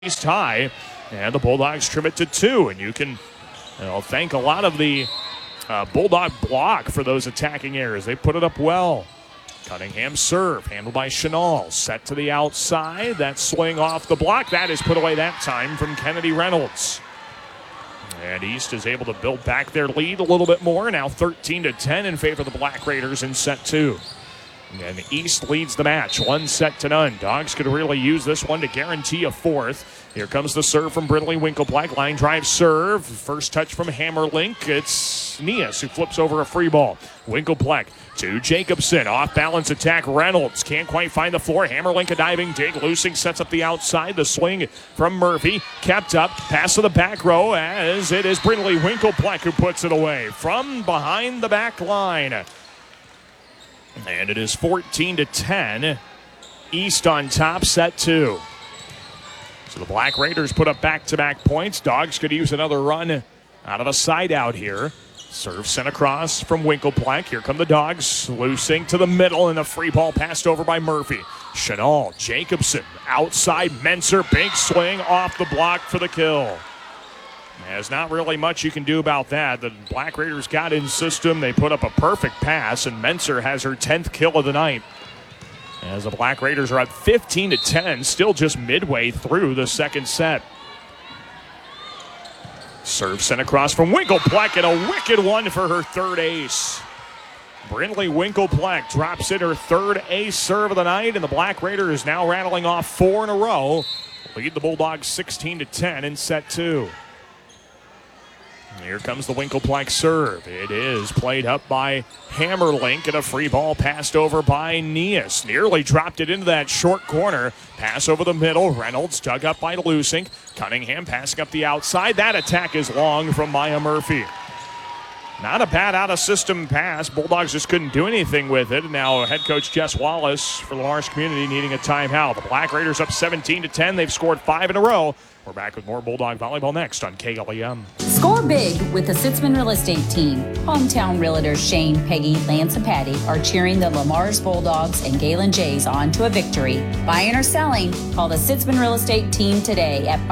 East high, and the Bulldogs trim it to 2. And you can thank a lot of the Bulldog block for those attacking errors. They put it up well. Cunningham serve, handled by Chenal. Set to the outside. That swing off the block. That is put away that time from Kennedy Reynolds. And East is able to build back their lead a little bit more. Now 13-10 in favor of the Black Raiders in set 2. And East leads the match, 1-0. Dogs could really use this one to guarantee a fourth. Here comes the serve from Brindley Winkelpleck. Line drive serve. First touch from Hammerlink. It's Nias who flips over a free ball. Winkelpleck to Jacobson. Off balance attack. Reynolds can't quite find the floor. Hammerlink a diving dig. Loosing sets up the outside. The swing from Murphy. Kept up. Pass to the back row as it is Brindley Winkelpleck who puts it away from behind the back line. And it is 14-10. East on top, set 2. So the Black Raiders put up back-to-back points. Dogs could use another run out of a side out here. Serve sent across from Winkelpleck. Here come the Dogs. Loosing to the middle, and the free ball passed over by Murphy. Chenal, Jacobson, outside Menser. Big swing off the block for the kill. There's not really much you can do about that. The Black Raiders got in system. They put up a perfect pass, and Menser has her 10th kill of the night. As the Black Raiders are up 15-10, still just midway through the second set. Serve sent across from Winkelpleck, and a wicked one for her third ace. Brindley Winkelpleck drops in her third ace serve of the night, and the Black Raiders now rattling off 4 in a row. Lead the Bulldogs 16-10 in set 2. Here comes the Winkelpleck serve. It is played up by Hammerlink, and a free ball passed over by Nias. Nearly dropped it into that short corner. Pass over the middle. Reynolds dug up by Lusink. Cunningham passing up the outside. That attack is long from Maya Murphy. Not a bad out-of-system pass. Bulldogs just couldn't do anything with it. Now head coach Jess Wallace for the Lamarche community needing a timeout. The Black Raiders up 17-10. They've scored 5 in a row. We're back with more Bulldog volleyball next on KLEM. Score big with the Sitzman Real Estate Team. Hometown realtors Shane, Peggy, Lance, and Patty are cheering the Lamar's Bulldogs and Galen Jays on to a victory. Buying or selling, call the Sitzman Real Estate Team today at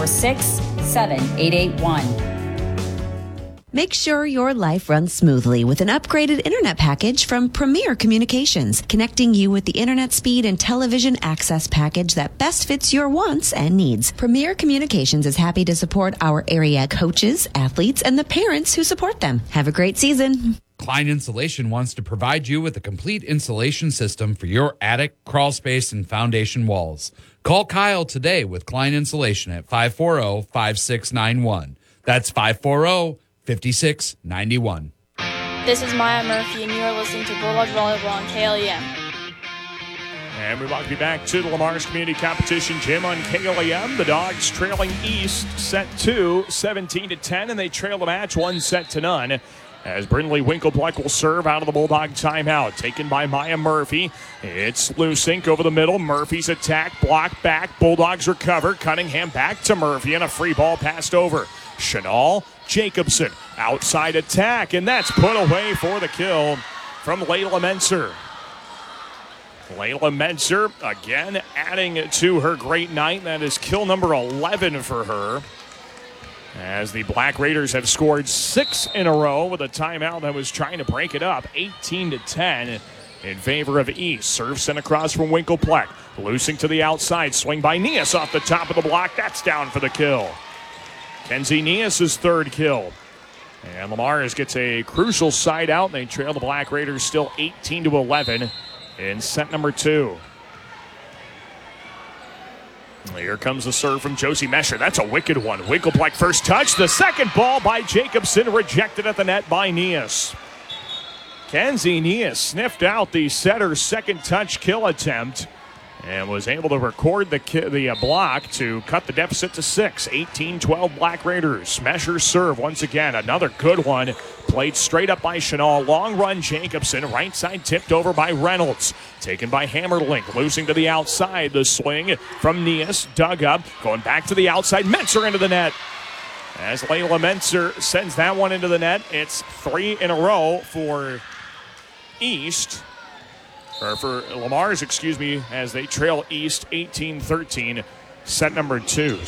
546-7881. Make sure your life runs smoothly with an upgraded internet package from Premier Communications, connecting you with the internet speed and television access package that best fits your wants and needs. Premier Communications is happy to support our area coaches, athletes, and the parents who support them. Have a great season. Klein Insulation wants to provide you with a complete insulation system for your attic, crawl space, and foundation walls. Call Kyle today with Klein Insulation at 540-5691. That's 540-5691. This is Maya Murphy, and you are listening to Bulldog Volleyball on KLEM. And we welcome you back to the Lamarche Community Competition Gym on KLEM. The Dogs trailing East set 2, 17-10, and they trail the match 1-0 as Brindley Winkelpleck will serve out of the Bulldog timeout. Taken by Maya Murphy. It's Lusink over the middle. Murphy's attack, block back. Bulldogs recover. Cunningham back to Murphy, and a free ball passed over. Chenal, Jacobson, outside attack, and that's put away for the kill from Layla Menser. Layla Menser again adding to her great night. That is kill number 11 for her, as the Black Raiders have scored 6 in a row with a timeout that was trying to break it up. 18-10 in favor of East. Serve sent across from Winkelpleck. Loosing to the outside. Swing by Nias off the top of the block. That's down for the kill. Kenzie Nias' third kill. And Lamar's gets a crucial side out. They trail the Black Raiders still 18-11 in set number 2. Here comes the serve from Josie Mesher. That's a wicked one. Winkelpleck first touch. The second ball by Jacobson, rejected at the net by Nias. Kenzie Nias sniffed out the setter's second touch kill attempt and was able to record the block to cut the deficit to 6. 18-12 Black Raiders. Mesher's serve once again. Another good one. Played straight up by Chenal. Long run Jacobson. Right side tipped over by Reynolds. Taken by Hammerlink. Losing to the outside. The swing from Nias. Dug up. Going back to the outside. Menser into the net. As Layla Menser sends that one into the net. It's 3 in a row for East. Or for Lamar's, as they trail East 18-13. set number 2.